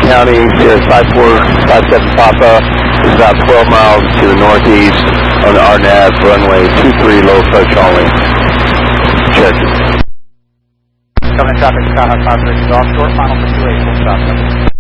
County, Sierra 5457 Papa is about 12 miles to the northeast on the RNAV runway 23 low approach only. Check. Coming traffic, Sky High 5 offshore, final for 28, full stop.